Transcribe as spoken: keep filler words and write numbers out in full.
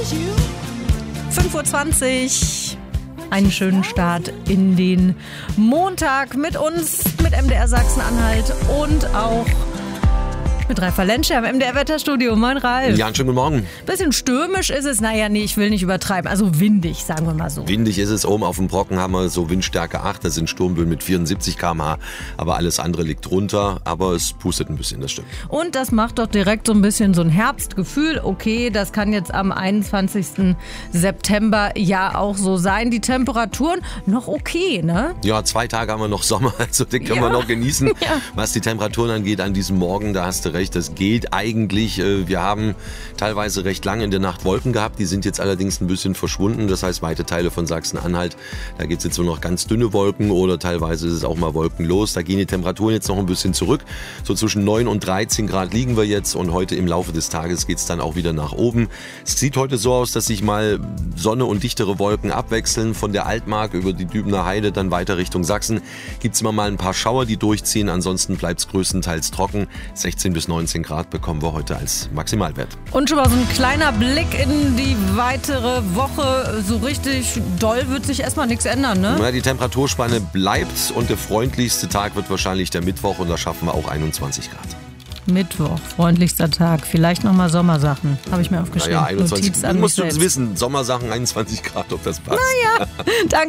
fünf Uhr zwanzig. Einen schönen Start in den Montag mit uns, mit M D R Sachsen-Anhalt und auch mit Ralf Valenscher im M D R-Wetterstudio. Moin Ralf. Ja, einen schönen guten Morgen. Bisschen stürmisch ist es, naja, nee, ich will nicht übertreiben. Also windig, sagen wir mal so. Windig ist es, oben auf dem Brocken haben wir so Windstärke acht, das sind Sturmböen mit vierundsiebzig Kilometer pro Stunde, aber alles andere liegt drunter, aber es pustet ein bisschen, das stimmt. Und das macht doch direkt so ein bisschen so ein Herbstgefühl. Okay, das kann jetzt am einundzwanzigsten September ja auch so sein. Die Temperaturen noch okay, ne? Ja, zwei Tage haben wir noch Sommer, also den können Ja. wir noch genießen. Ja. Was die Temperaturen angeht an diesem Morgen, da hast du recht, das geht eigentlich. Wir haben teilweise recht lange in der Nacht Wolken gehabt, die sind jetzt allerdings ein bisschen verschwunden. Das heißt, weite Teile von Sachsen-Anhalt, da gibt es jetzt nur noch ganz dünne Wolken oder teilweise ist es auch mal wolkenlos. Da gehen die Temperaturen jetzt noch ein bisschen zurück. So zwischen neun und dreizehn Grad liegen wir jetzt und heute im Laufe des Tages geht es dann auch wieder nach oben. Es sieht heute so aus, dass sich mal Sonne und dichtere Wolken abwechseln. Von der Altmark über die Dübener Heide dann weiter Richtung Sachsen gibt es immer mal ein paar Schauer, die durchziehen. Ansonsten bleibt es größtenteils trocken. sechzehn bis neunzehn Grad bekommen wir heute als Maximalwert. Und schon mal so ein kleiner Blick in die weitere Woche. So richtig doll wird sich erstmal nichts ändern, ne? Ja, die Temperaturspanne bleibt und der freundlichste Tag wird wahrscheinlich der Mittwoch und da schaffen wir auch einundzwanzig Grad. Mittwoch, freundlichster Tag. Vielleicht nochmal Sommersachen. Habe ich mir aufgeschrieben. Naja, einundzwanzig. Notiz an Du musst mich uns selbst. wissen, Sommersachen einundzwanzig Grad, ob das passt. Naja, danke.